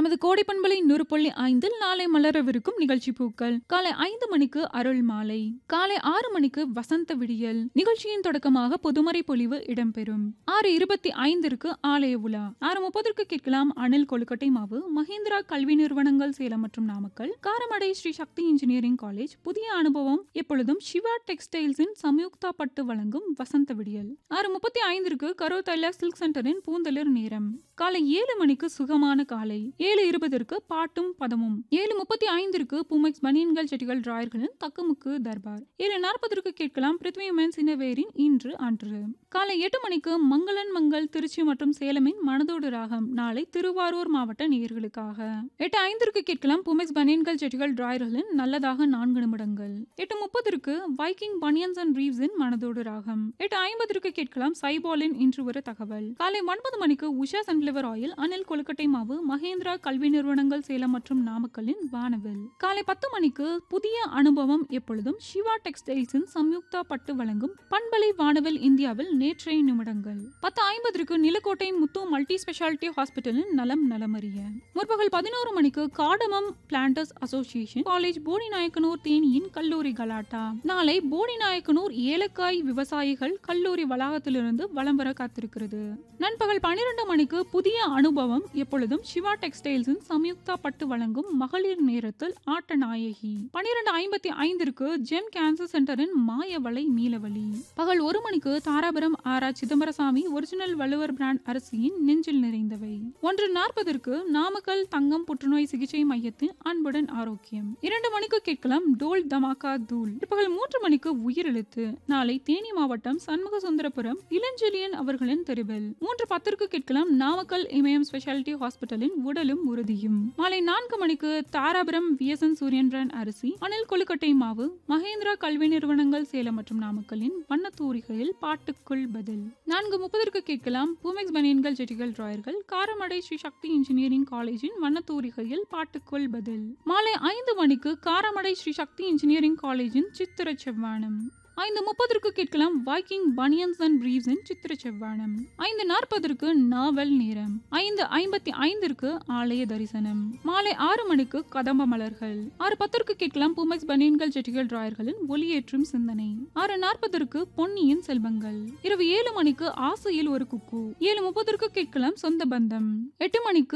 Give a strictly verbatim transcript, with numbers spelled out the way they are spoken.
நமது கோடை பண்பலை நூறு புள்ளி ஐந்தில் நாளை மலரவிருக்கும் நிகழ்ச்சி பூக்கள். காலை ஐந்து மணிக்கு அருள் மாலை, காலை ஆறு மணிக்கு வசந்த விடியல். நிகழ்ச்சியின் தொடக்கமாக பொதுமறை பொழிவு இடம்பெறும். ஆறு இருபத்தி ஐந்திற்கு ஆலய உலா. ஆறு முப்பதற்கு கேட்கலாம் அணில் கொழுக்கட்டை மாவு, மஹிந்திரா கல்வி நிறுவனங்கள் சேலம் மற்றும் நாமக்கல், காரமடை ஸ்ரீ சக்தி இன்ஜினியரிங் காலேஜ் புதிய அனுபவம் எப்பொழுதும் சிவா டெக்ஸ்டைல்ஸின் சம்யுக்தா பட்டு வழங்கும் வசந்த விடியல். ஆறு முப்பத்தி ஐந்திற்கு கரோ தைலா சில்க் சென்டரின் பூந்தளிர் நேரம். காலை ஏழு மணிக்கு சுகமான காலை, ஏழு இருபதற்கு பாட்டும் பதமும், ஏழு முப்பத்தி ஐந்திற்கு பூமெக்ஸ் பனியன்கள் செட்டிகள் டிராயர்களின் தக்குமுக்கு தர்பார். ஏழு நாற்பதற்கு கேட்கலாம் பிருத்வி உமென்ஸ் இன்னவேரின் இன்று அன்று. காலை எட்டு மணிக்கு மங்களன் மங்கள் திருச்சி மற்றும் சேலமின் மனதோடு ராகம் நாளை திருவாரூர் மாவட்ட நேயர்களுக்காக. எட்டு ஐந்திற்கு கேட்கலாம் பூமெக்ஸ் பனியன்கள் செட்டிகள் டிராயர்களின் நல்லதாக நான்கு நிமிடங்கள். எட்டு முப்பதற்கு வைக்கிங் பனியன்ஸ் அண்ட் ரீவ்ஸின் மனதோடு ராகம். எட்டு ஐம்பதற்கு கேட்கலாம் சைபாலின் இன்று ஒரு தகவல். காலை ஒன்பது மணிக்கு உஷா சன்ஃபிளவர் ஆயில், அணில் கொழுக்கட்டை மாவு, மஹேந்திரா கல்வி நிறுவனங்கள் சேலம் மற்றும் நாமக்கலின் வானவில். காலை பத்து மணிக்கு புதிய அனுபவம் எப்பொழுதும் சிவா டெக்ஸ்டைல்ஸின் சம்யுக்தா பட்டு வழங்கும் பண்பலை வானவில் இந்தியாவில் நேற்றைய நிமிடங்கள். பத்து ஐம்பதற்கு நிலக்கோட்டை முத்து மல்டி ஸ்பெஷாலிட்டி ஹாஸ்பிட்டலின் நலம் நலமறிய. முற்பகல் பதினோரு மணிக்கு cardamom planters association college Bodinayakanur தேனியின் கல்லூரி கலாட்டா. நாளை போடிநாயக்கனூர் ஏலக்காய் விவசாயிகள் கல்லூரி வளாகத்திலிருந்து வலம் வர காத்திருக்கிறது. நண்பகல் பன்னிரண்டு மணிக்கு புதிய அனுபவம் எப்பொழுதும் சிவா டெக்ஸ்டைல்ஸின் சம்யுக்தா பட்டு வழங்கும் மகளிர் நேரத்தில் ஆட்ட நாயகி. பன்னிரண்டு ஐம்பத்தி ஐந்திற்கு ஜெம் கேன்சர் சென்டரின் மாயவளை மீளவழி. பகல் ஒரு மணிக்கு தாராபுரம் ஆரா சிதம்பரசாமி ஒரிஜினல் வள்ளுவர் பிராண்ட் அரிசியின் நெஞ்சில் நிறைந்தவை. ஒன்று நாற்பதற்கு நாமக்கல் தங்கம் புற்றுநோய் சிகிச்சை மையத்தின் அன்புடன் ஆரோக்கியம். இரண்டு மணிக்கு கேட்கலாம் டோல் தமாக்கா தூள். பகல் மூன்று மணிக்கு உயிரெழுத்து. நாளை தேனி மாவட்டம் சண்முக சுந்தரபுரம் இளஞ்செழியன் அவர்களின் தெருவில். மூன்று பத்திற்கு கேட்கலாம் நாமக்கல் இமயம் ஸ்பெஷாலிட்டி ஹாஸ்பிட்டலின் உடலும் உறுதியும். மாலை நான்கு மணிக்கு தாராபுரம் விஎஸ்என் சூரியன் பிராண்ட் அரிசி, அணில் கொழுக்கட்டை மாவு, மஹேந்திரா கல்வி நிறுவனங்கள் சேலம் மற்றும் நாமக்கலின் வண்ணத்தூரிகையில் பாட்டுக்குள் பதில். நான்கு முப்பதற்கு கேட்கலாம் பூமெக்ஸ் பனியன்கள் ஜெட்டிகள் டிராயர்கள், காரமடை ஸ்ரீ சக்தி இன்ஜினியரிங் காலேஜின் வண்ணத்தூரிகையில் பாட்டுக்குள் பதில். மாலை ஐந்து மணிக்கு காரமடை ஸ்ரீ சக்தி இன்ஜினியரிங் காலேஜின் சித்திர செவ்வானம். ஐந்து முப்பதற்கு கேட்கலாம் வைக்கிங் பனியன்ஸ் அண்ட் ரீவ்ஸின் சித்திர செவ்வானம். ஐந்து நாற்பதற்கு நாவல் நேரம். ஐந்து ஐம்பத்தி ஐந்திற்கு ஆலய தரிசனம். மாலை ஆறு மணிக்கு கதம்ப மலர்கள். ஆறு பத்திற்கு கேட்கலாம் பூமெக்ஸ் பனியன்கள் ஜெட்டிகள் டிராயர்களின் ஒளியேற்றும் சிந்தனை. ஆறு நாற்பதற்கு பொன்னியின் செல்வங்கள். இரவு ஏழு மணிக்கு ஆசையில் ஒரு குக்கு. ஏழு முப்பதற்கு கேட்கலாம் சொந்த பந்தம். எட்டு மணிக்கு